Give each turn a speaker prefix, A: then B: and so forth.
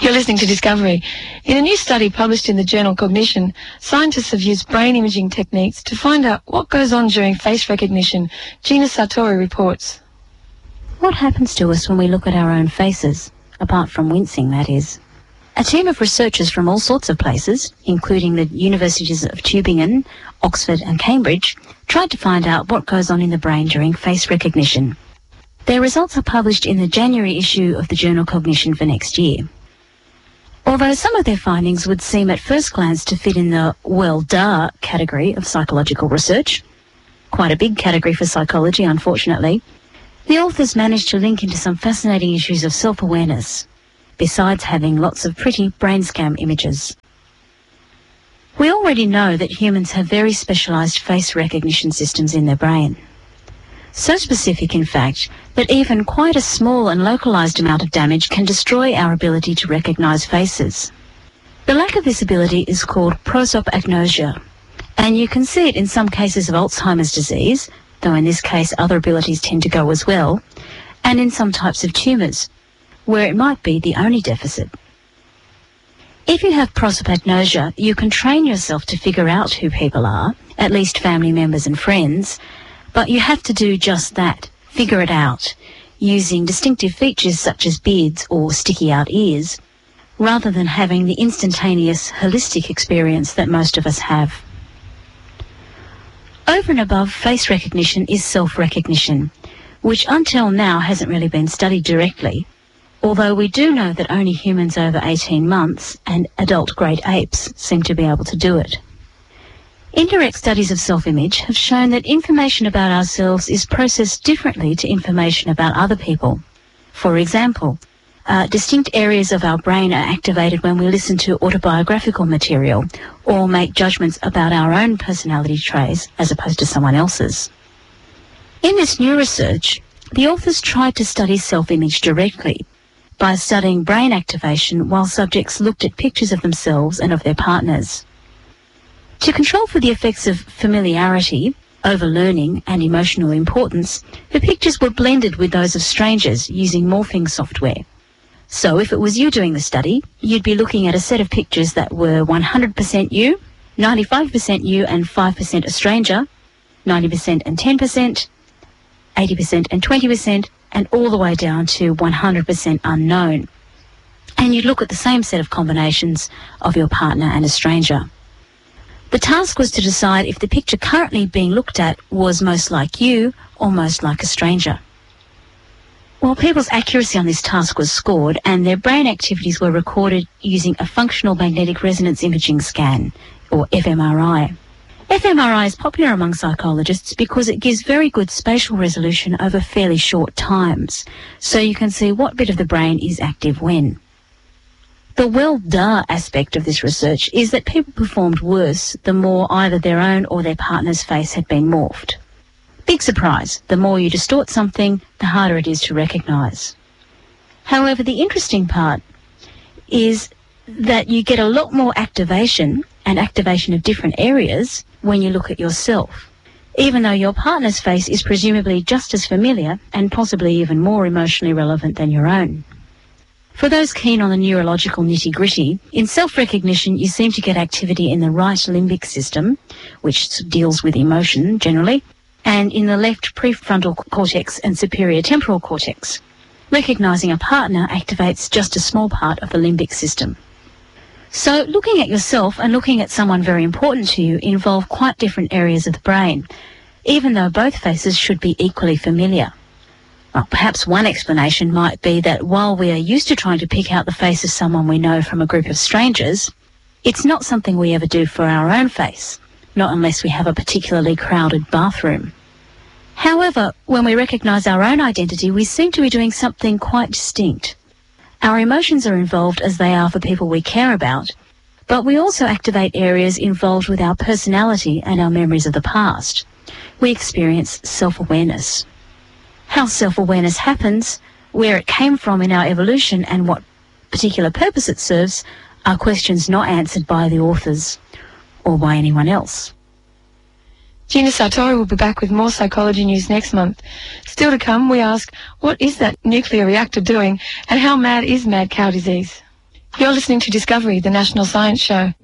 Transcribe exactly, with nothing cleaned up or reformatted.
A: You're listening to Discovery. In a new study published in the journal Cognition, scientists have used brain imaging techniques to find out what goes on during face recognition. Gina Sartori reports.
B: What happens to us when we look at our own faces? Apart from wincing, that is. A team of researchers from all sorts of places, including the universities of Tübingen, Oxford and Cambridge, tried to find out what goes on in the brain during face recognition. Their results are published in the January issue of the journal Cognition for next year. Although some of their findings would seem at first glance to fit in the well duh category of psychological research, quite a big category for psychology, unfortunately, the authors managed to link into some fascinating issues of self-awareness, besides having lots of pretty brain scan images. We already know that humans have very specialised face recognition systems in their brain. So specific, in fact, that even quite a small and localised amount of damage can destroy our ability to recognise faces. The lack of this ability is called prosopagnosia, and you can see it in some cases of Alzheimer's disease, though in this case other abilities tend to go as well, and in some types of tumours, where it might be the only deficit. If you have prosopagnosia, you can train yourself to figure out who people are, at least family members and friends, but you have to do just that, figure it out, using distinctive features such as beards or sticky-out ears, rather than having the instantaneous, holistic experience that most of us have. Over and above face recognition is self-recognition, which until now hasn't really been studied directly, although we do know that only humans over eighteen months and adult great apes seem to be able to do it. Indirect studies of self-image have shown that information about ourselves is processed differently to information about other people. For example, uh, distinct areas of our brain are activated when we listen to autobiographical material or make judgments about our own personality traits as opposed to someone else's. In this new research, the authors tried to study self-image directly by studying brain activation while subjects looked at pictures of themselves and of their partners. To control for the effects of familiarity, overlearning and emotional importance, the pictures were blended with those of strangers using morphing software. So if it was you doing the study, you'd be looking at a set of pictures that were one hundred percent you, ninety-five percent you and five percent a stranger, ninety percent and ten percent, eighty percent and twenty percent, and all the way down to one hundred percent unknown. And you'd look at the same set of combinations of your partner and a stranger. The task was to decide if the picture currently being looked at was most like you or most like a stranger. Well, people's accuracy on this task was scored and their brain activities were recorded using a functional magnetic resonance imaging scan, or F M R I. F M R I is popular among psychologists because it gives very good spatial resolution over fairly short times, so you can see what bit of the brain is active when. The well duh aspect of this research is that people performed worse the more either their own or their partner's face had been morphed. Big surprise, the more you distort something, the harder it is to recognise. However, the interesting part is that you get a lot more activation and activation of different areas when you look at yourself, even though your partner's face is presumably just as familiar and possibly even more emotionally relevant than your own. For those keen on the neurological nitty-gritty, in self-recognition you seem to get activity in the right limbic system, which deals with emotion generally, and in the left prefrontal cortex and superior temporal cortex. Recognising a partner activates just a small part of the limbic system. So looking at yourself and looking at someone very important to you involve quite different areas of the brain, even though both faces should be equally familiar. Well, perhaps one explanation might be that while we are used to trying to pick out the face of someone we know from a group of strangers, it's not something we ever do for our own face, not unless we have a particularly crowded bathroom. However, when we recognise our own identity, we seem to be doing something quite distinct. Our emotions are involved as they are for people we care about, but we also activate areas involved with our personality and our memories of the past. We experience self-awareness. How self-awareness happens, where it came from in our evolution and what particular purpose it serves are questions not answered by the authors or by anyone else.
A: Gina Sartori will be back with more psychology news next month. Still to come, we ask, what is that nuclear reactor doing and how mad is mad cow disease? You're listening to Discovery, the National Science Show.